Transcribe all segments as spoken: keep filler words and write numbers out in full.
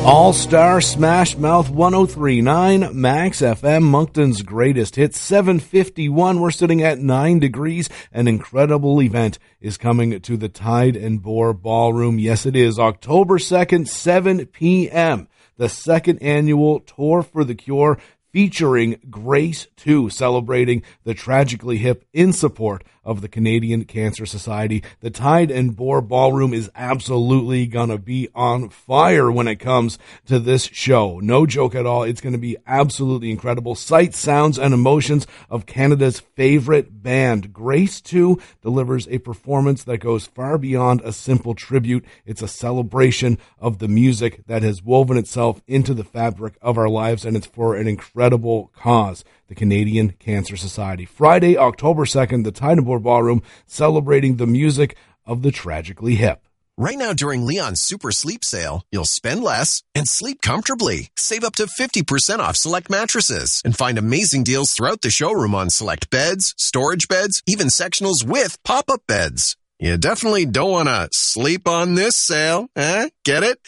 All-Star Smash Mouth one oh three point nine, Max F M, Moncton's greatest hits, seven fifty-one. We're sitting at nine degrees. An incredible event is coming to the Tide and Boar Ballroom. Yes, it is October second, seven p.m. The second annual Tour for the Cure, featuring Grace two, celebrating the Tragically Hip in support of the Canadian Cancer Society. The Tide and Boar Ballroom is absolutely going to be on fire when it comes to this show. No joke at all. It's going to be absolutely incredible. Sights, sounds, and emotions of Canada's favorite band. Grace two delivers a performance that goes far beyond a simple tribute. It's a celebration of the music that has woven itself into the fabric of our lives, and it's for an incredible cause, the Canadian Cancer Society. Friday, October second, the Tide and Boar Ballroom, celebrating the music of the Tragically Hip. Right now during Leon's Super Sleep Sale, you'll spend less and sleep comfortably. Save up to fifty percent off select mattresses and find amazing deals throughout the showroom on select beds, storage beds, even sectionals with pop-up beds. You definitely don't want to sleep on this sale, eh? Get it?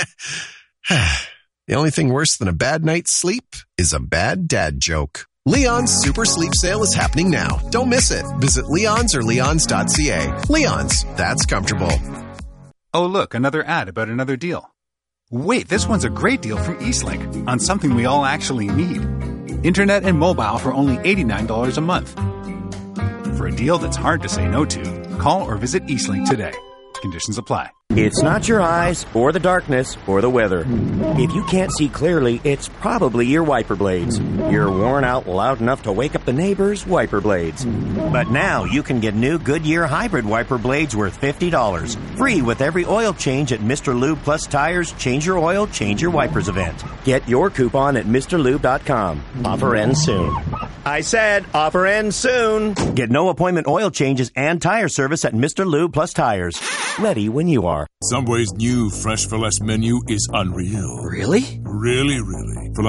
The only thing worse than a bad night's sleep is a bad dad joke. Leon's Super Sleep Sale is happening now. Don't miss it. Visit Leon's or leons dot c a. Leon's, that's comfortable. Oh, look, another ad about another deal. Wait, this one's a great deal from Eastlink on something we all actually need. Internet and mobile for only eighty-nine dollars a month. For a deal that's hard to say no to, call or visit Eastlink today. Conditions apply. It's not your eyes, or the darkness, or the weather. If you can't see clearly, it's probably your wiper blades. You're worn out loud enough to wake up the neighbors' wiper blades. But now you can get new Goodyear hybrid wiper blades worth fifty dollars. Free with every oil change at Mister Lube Plus Tires Change Your Oil, Change Your Wipers event. Get your coupon at Mr Lube dot com. Offer ends soon. I said offer ends soon. Get no appointment oil changes and tire service at Mister Lube Plus Tires. Ready when you are. Subway's new Fresh for Less menu is unreal. Really? Really, really. For